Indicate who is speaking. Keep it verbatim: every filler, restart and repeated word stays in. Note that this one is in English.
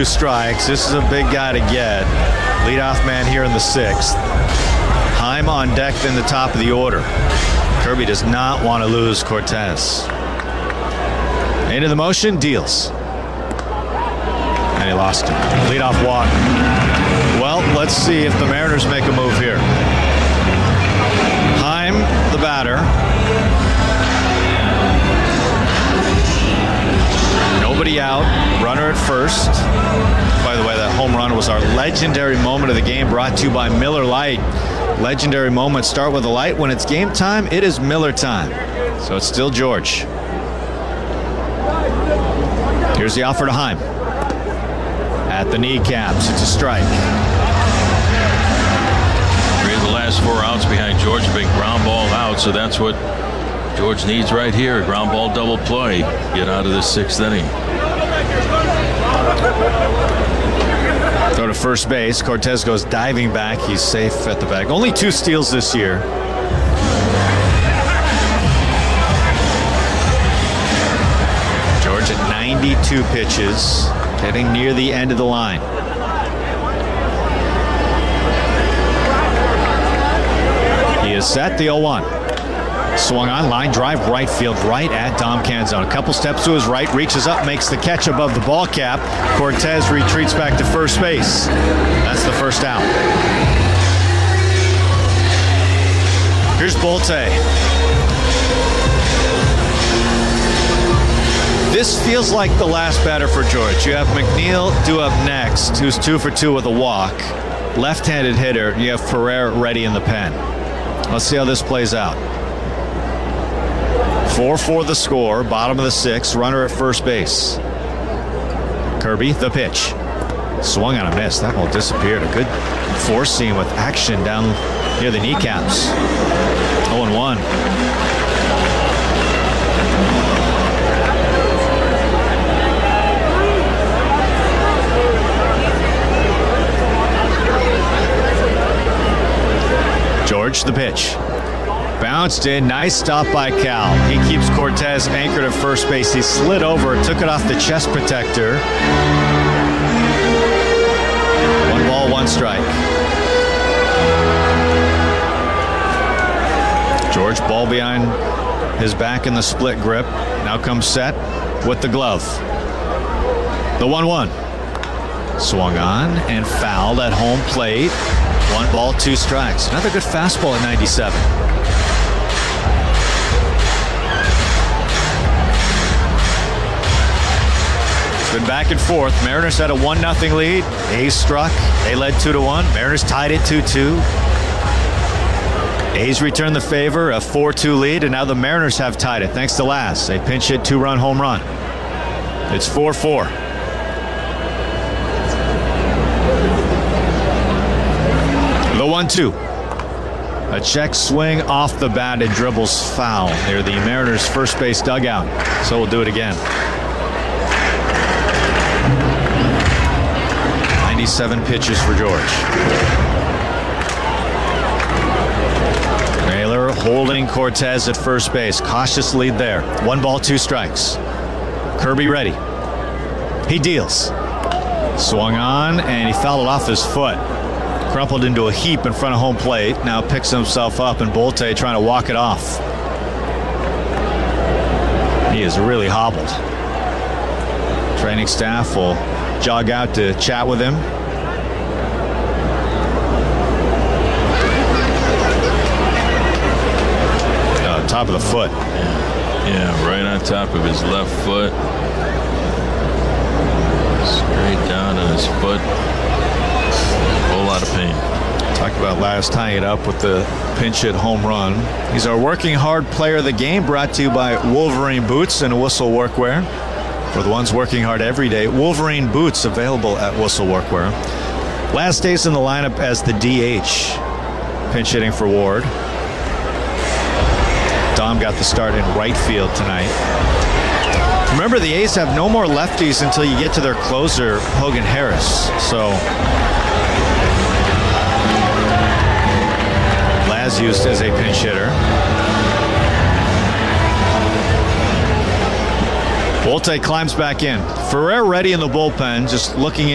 Speaker 1: two strikes. This is a big guy to get. Leadoff man here in the sixth. Heim on deck in the top of the order. Kirby does not want to lose Cortes. Into the motion, deals. And he lost him. Leadoff walk. Well, let's see if the Mariners make a move here. Heim, the batter. Nobody out. Runner at first. By the way, that home run was our legendary moment of the game, brought to you by Miller Lite. Legendary moments start with a light. When it's game time, it is Miller time. So it's still George. Here's the offer to Heim. At the kneecaps, it's a strike.
Speaker 2: Three of the last four outs behind George, big ground ball out, so that's what George needs right here, a ground ball double play. Get out of this sixth inning.
Speaker 1: Throw to first base. Cortes goes diving back. He's safe at the bag. Only two steals this year. George at ninety-two pitches, getting near the end of the line. He is set. The oh one. Swung on, line drive, right field, right at Dom Canzone. A couple steps to his right, reaches up, makes the catch above the ball cap. Cortes retreats back to first base. That's the first out. Here's Bolte. This feels like the last batter for George. You have McNeil due up next, who's two for two with a walk. Left-handed hitter. You have Ferrer ready in the pen. Let's see how this plays out. four four the score, bottom of the sixth, runner at first base. Kirby, the pitch. Swung on a miss. That ball disappeared. A good four seam with action down near the kneecaps. oh and one. George, the pitch. Bounced in. Nice stop by Cal. He keeps Cortes anchored at first base. He slid over, took it off the chest protector. One ball, one strike. George, ball behind his back in the split grip. Now comes set with the glove. The one one. Swung on and fouled at home plate. One ball, two strikes. Another good fastball at ninety-seven. Been back and forth. Mariners had a one nothing lead. A's struck. They led two to one. Mariners tied it two two. A's returned the favor, a four two lead, and now the Mariners have tied it thanks to Laz. A pinch hit two-run home run. It's four four. The one two. A check swing off the bat and dribbles foul near the Mariners' first base dugout. So we'll do it again. ninety-seven pitches for George. Naylor holding Cortes at first base. Cautious lead there. One ball, two strikes. Kirby ready. He deals. Swung on, and he fouled it off his foot. Crumpled into a heap in front of home plate. Now picks himself up, and Bolte trying to walk it off. He is really hobbled. Training staff will jog out to chat with him. Uh, top of the foot.
Speaker 2: Yeah. yeah, right on top of his left foot. Straight down on his foot. A whole lot of pain.
Speaker 1: Talked about last tying it up with the pinch hit home run. He's our working hard player of the game, brought to you by Wolverine Boots and Whistle Workwear. For the ones working hard every day, Wolverine Boots available at Whistle Workwear. Last days in the lineup as the D H. Pinch hitting for Ward. Dom got the start in right field tonight. Remember, the A's have no more lefties until you get to their closer, Hogan Harris. So Laz used as a pinch hitter. Bolte climbs back in. Ferrer ready in the bullpen, just looking